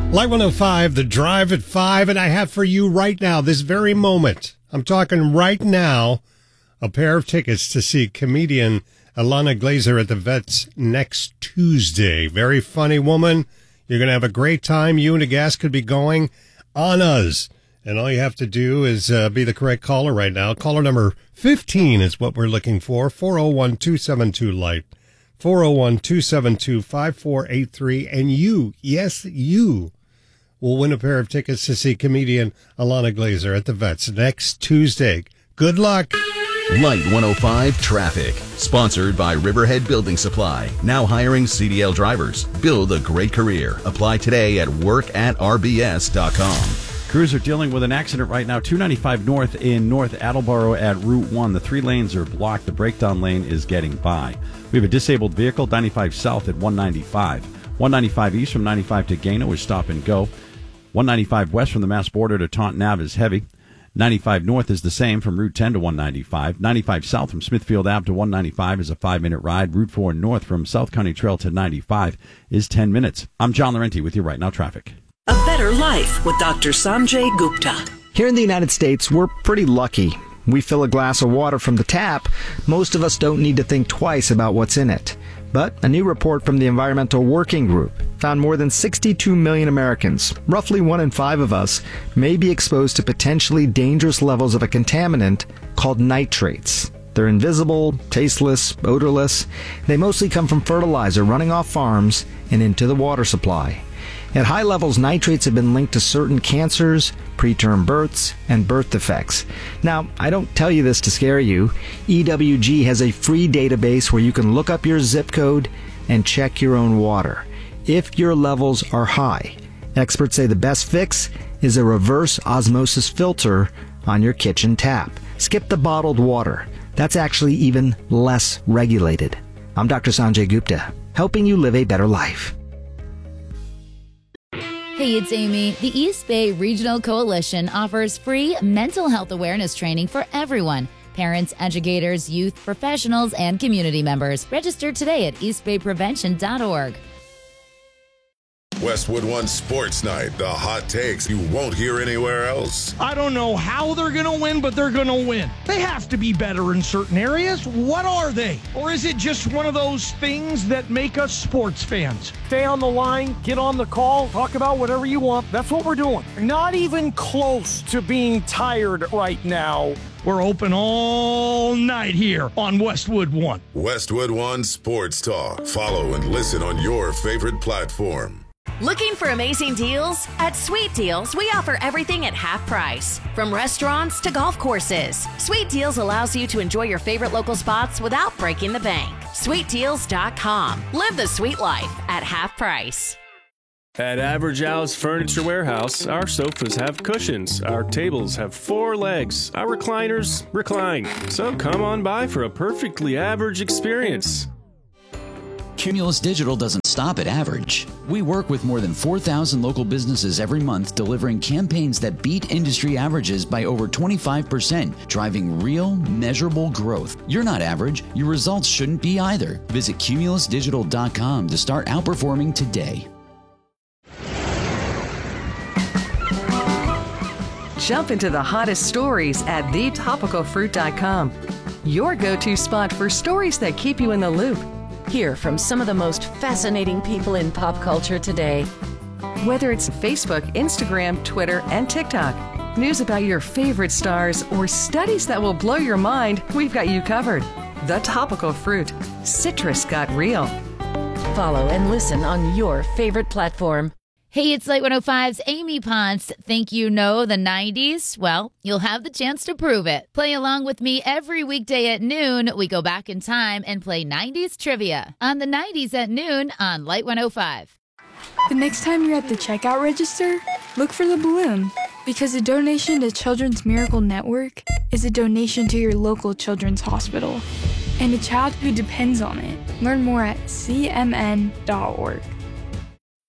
Light 105, The Drive at 5, and I have for you right now, this very moment, I'm talking right now, a pair of tickets to see comedian Ilana Glazer at the Vets next Tuesday. Very funny woman. You're going to have a great time. You and a guest could be going on us. And all you have to do is be the correct caller right now. Caller number 15 is what we're looking for. 401-272-LIGHT. 401-272-5483. And you, yes, you, will win a pair of tickets to see comedian Ilana Glazer at the Vets next Tuesday. Good luck. Light 105 Traffic. Sponsored by Riverhead Building Supply. Now hiring CDL drivers. Build a great career. Apply today at workatrbs.com. Crews are dealing with an accident right now. 295 North in North Attleboro at Route 1. The 3 lanes are blocked. The breakdown lane is getting by. We have a disabled vehicle, 95 South at 195. 195 East from 95 to Gano is stop and go. 195 West from the Mass border to Taunton Ave is heavy. 95 North is the same from Route 10 to 195. 95 South from Smithfield Ave to 195 is a 5-minute ride. Route 4 North from South County Trail to 95 is 10 minutes. I'm John Laurenti with you right now, traffic. A better life with Dr. Sanjay Gupta. Here in the United States, we're pretty lucky. We fill a glass of water from the tap. Most of us don't need to think twice about what's in it. But a new report from the Environmental Working Group found more than 62 million Americans, roughly 1 in 5 of us, may be exposed to potentially dangerous levels of a contaminant called nitrates. They're invisible, tasteless, odorless. They mostly come from fertilizer running off farms and into the water supply. At high levels, nitrates have been linked to certain cancers, preterm births, and birth defects. Now, I don't tell you this to scare you. EWG has a free database where you can look up your zip code and check your own water. If your levels are high, experts say the best fix is a reverse osmosis filter on your kitchen tap. Skip the bottled water. That's actually even less regulated. I'm Dr. Sanjay Gupta, helping you live a better life. Hey, it's Amy. The East Bay Regional Coalition offers free mental health awareness training for everyone. Parents, educators, youth, professionals, and community members. Register today at eastbayprevention.org. Westwood One Sports Night. The hot takes you won't hear anywhere else. I don't know how they're going to win, but they're going to win. They have to be better in certain areas. What are they? Or is it just one of those things that make us sports fans? Stay on the line, get on the call, talk about whatever you want. That's what we're doing. Not even close to being tired right now. We're open all night here on Westwood One. Westwood One Sports Talk. Follow and listen on your favorite platform. Looking for amazing deals? At Sweet Deals, we offer everything at half price. From restaurants to golf courses. Sweet Deals allows you to enjoy your favorite local spots without breaking the bank. SweetDeals.com. Live the sweet life at half price. At Average Al's Furniture Warehouse, our sofas have cushions, our tables have 4 legs, our recliners recline. So come on by for a perfectly average experience. Cumulus Digital doesn't stop at average. We work with more than 4,000 local businesses every month, delivering campaigns that beat industry averages by over 25%, driving real, measurable growth. You're not average. Your results shouldn't be either. Visit cumulusdigital.com to start outperforming today. Jump into the hottest stories at thetopicalfruit.com. Your go-to spot for stories that keep you in the loop. Hear from some of the most fascinating people in pop culture today. Whether it's Facebook, Instagram, Twitter, and TikTok, news about your favorite stars, or studies that will blow your mind, we've got you covered. The Topical Fruit. Citrus got real. Follow and listen on your favorite platform. Hey, it's Light 105's Amy Ponce. Think you know the 90s? Well, you'll have the chance to prove it. Play along with me every weekday at noon. We go back in time and play 90s trivia on the 90s at noon on Light 105. The next time you're at the checkout register, look for the balloon, because a donation to Children's Miracle Network is a donation to your local children's hospital and a child who depends on it. Learn more at cmn.org.